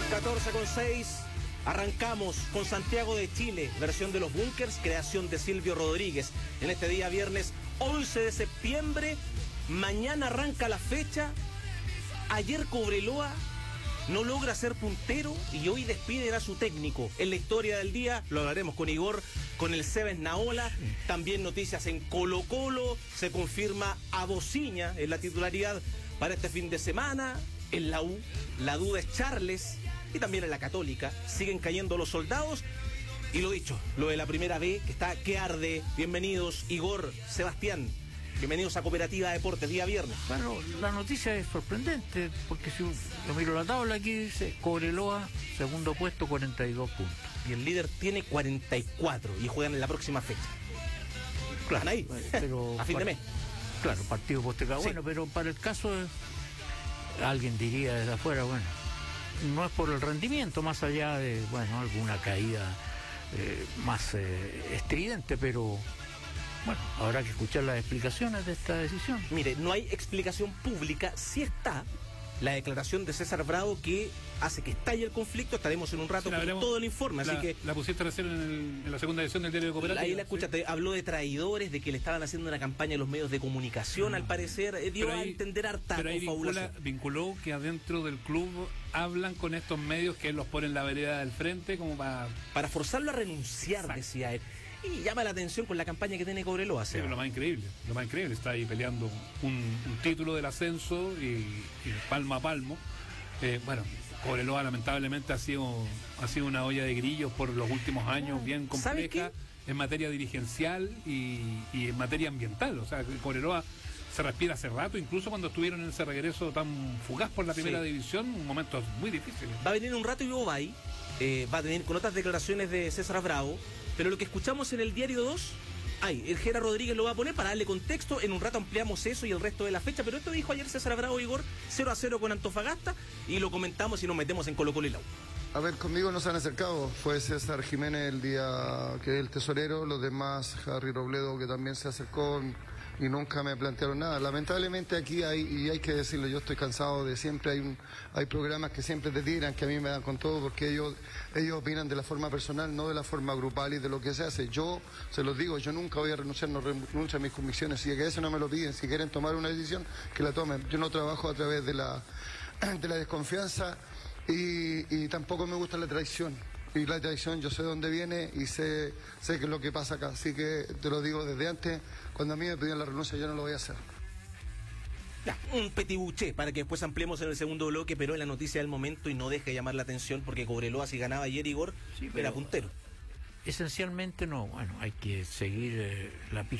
14:06. Arrancamos con Santiago de Chile, versión de los Bunkers, creación de Silvio Rodríguez. En este día viernes 11 de septiembre, mañana arranca la fecha. Ayer Cobreloa no logra ser puntero y hoy despiden a su técnico. En la historia del día lo hablaremos con Igor, con el Sebes Naola. También noticias en Colo-Colo. Se confirma a Bociña en la titularidad para este fin de semana. En la U, la duda es Charles. Y también en la Católica siguen cayendo los soldados. Y lo dicho, lo de la primera B, que está que arde. Bienvenidos, Igor, Sebastián. Bienvenidos a Cooperativa Deportes, día viernes. Bueno, la noticia es sorprendente, porque si yo miro la tabla aquí, dice Cobreloa, segundo puesto, 42 puntos. Y el líder tiene 44 y juegan en la próxima fecha. Claro, ahí, pero a fin de mes. Claro, partido postergado. Sí. Bueno, pero para el caso de... Alguien diría desde afuera, bueno, no es por el rendimiento, más allá de, bueno, alguna caída más estridente, pero... Bueno, habrá que escuchar las explicaciones de esta decisión. Mire, no hay explicación pública. Sí está la declaración de César Bravo que hace que estalle el conflicto. Estaremos en un rato con todo el informe. Así que la pusiste recién en la segunda edición del diario de Cooperativa. Ahí la escuchaste, ¿sí? Habló de traidores, de que le estaban haciendo una campaña en los medios de comunicación, al parecer. Dio a entender harta confabulación. Vinculó que adentro del club hablan con estos medios que él los pone en la vereda del frente como para forzarlo a renunciar. Exacto. Decía él. Y llama la atención con la campaña que tiene Cobreloa. Sí, lo más increíble, está ahí peleando un título del ascenso y palmo a palmo. Bueno, Cobreloa lamentablemente ha sido una olla de grillos por los últimos años, bien compleja en materia dirigencial y en materia ambiental. O sea, Cobreloa se respira hace rato, incluso cuando estuvieron en ese regreso tan fugaz por la primera división, momentos muy difíciles. Va a venir un rato y luego va ahí, va a tener con otras declaraciones de César Bravo. Pero lo que escuchamos en el Diario 2, el Gera Rodríguez lo va a poner para darle contexto. En un rato ampliamos eso y el resto de la fecha. Pero esto dijo ayer César Bravo, Igor, 0-0 con Antofagasta. Y lo comentamos y nos metemos en Colo-Colo y la U. A ver, conmigo no se han acercado. Fue César Jiménez el día que es el tesorero. Los demás, Harry Robledo, que también se acercó y nunca me plantearon nada. Lamentablemente aquí hay que decirlo, yo estoy cansado de siempre, hay programas que siempre te tiran, que a mí me dan con todo, porque ellos opinan de la forma personal, no de la forma grupal y de lo que se hace. Yo se los digo, yo nunca voy a renunciar, no renuncio a mis convicciones, si que eso no me lo piden, si quieren tomar una decisión, que la tomen. Yo no trabajo a través de la desconfianza y tampoco me gusta la traición. Y la traición, yo sé dónde viene y sé qué es lo que pasa acá. Así que te lo digo desde antes, cuando a mí me pedían la renuncia, yo no lo voy a hacer. Ya, un petibuché para que después ampliemos en el segundo bloque, pero en la noticia del momento y no deje llamar la atención porque Cobreloa, si ganaba ayer, Igor, era puntero. Esencialmente no, bueno, hay que seguir la pista.